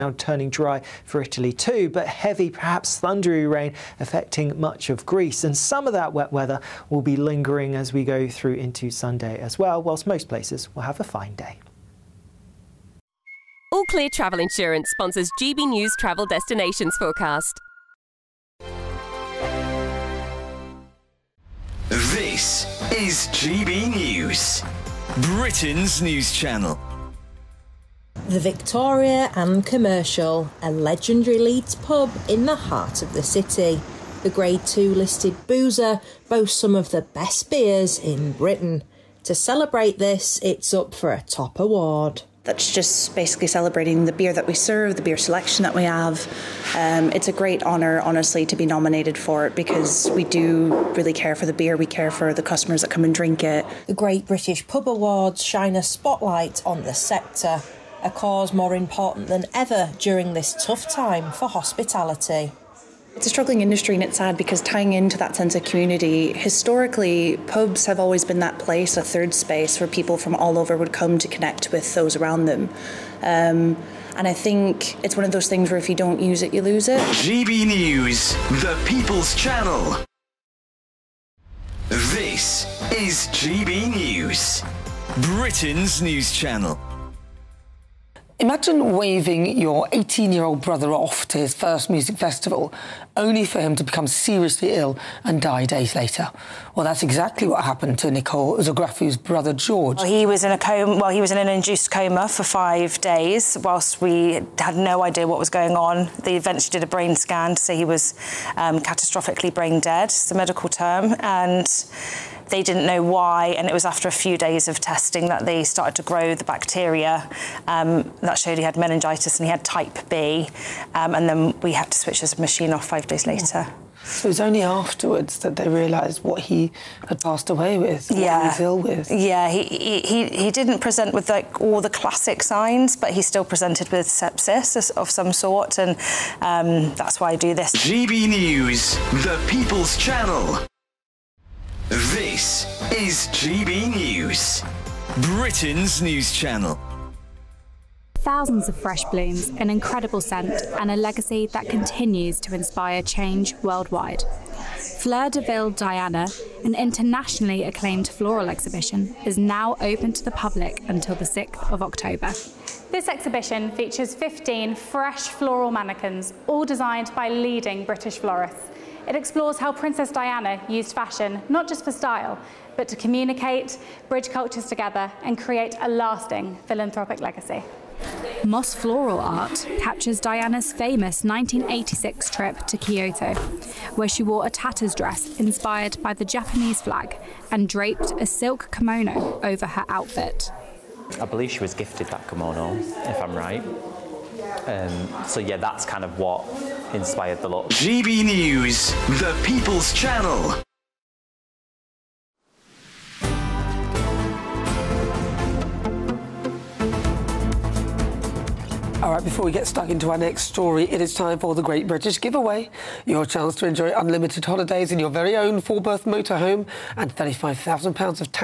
Now turning dry for Italy too, but heavy, perhaps thundery rain affecting much of Greece. And some of that wet weather will be lingering as we go through into Sunday as well, whilst most places will have a fine day. All Clear Travel Insurance sponsors GB News Travel Destinations Forecast. This is GB News, Britain's news channel. The Victoria and Commercial, a legendary Leeds pub in the heart of the city. The Grade 2 listed boozer boasts some of the best beers in Britain. To celebrate this, it's up for a top award. That's just basically celebrating the beer that we serve, the beer selection that we have. It's a great honour, honestly, to be nominated for it because we do really care for the beer, we care for the customers that come and drink it. The Great British Pub Awards shine a spotlight on the sector, a cause more important than ever during this tough time for hospitality. It's a struggling industry and it's sad because tying into that sense of community, historically pubs have always been that place, a third space where people from all over would come to connect with those around them. And I think it's one of those things where if you don't use it, you lose it. GB News, the People's Channel. This is GB News, Britain's news channel. Imagine waving your 18-year-old brother off to his first music festival, only for him to become seriously ill and die days later. Well, that's exactly what happened to Nicole Zografiu's brother, George. Well, he was in a coma. Well, he was in an induced coma for 5 days, whilst we had no idea what was going on. They eventually did a brain scan to say he was catastrophically brain dead, it's the medical term, and they didn't know why, and it was after a few days of testing that they started to grow the bacteria. That showed he had meningitis and he had type B, and then we had to switch his machine off 5 days later. So it was only afterwards that they realised what he had passed away with, what he was ill with. Yeah, he didn't present with like all the classic signs, but he still presented with sepsis of some sort, and that's why I do this. GB News, the People's Channel. This is GB News, Britain's news channel. Thousands of fresh blooms, an incredible scent, and a legacy that continues to inspire change worldwide. Fleur de Ville Diana, an internationally acclaimed floral exhibition, is now open to the public until the 6th of October. This exhibition features 15 fresh floral mannequins, all designed by leading British florists. It explores how Princess Diana used fashion not just for style, but to communicate, bridge cultures together, and create a lasting philanthropic legacy. Moss Floral Art captures Diana's famous 1986 trip to Kyoto, where she wore a tatters dress inspired by the Japanese flag and draped a silk kimono over her outfit. I believe she was gifted that kimono, if I'm right. So yeah, that's kind of what inspired the look. GB News, the People's Channel. All right, before we get stuck into our next story, it is time for the Great British Giveaway. Your chance to enjoy unlimited holidays in your very own 4-berth motorhome and £35,000 of tax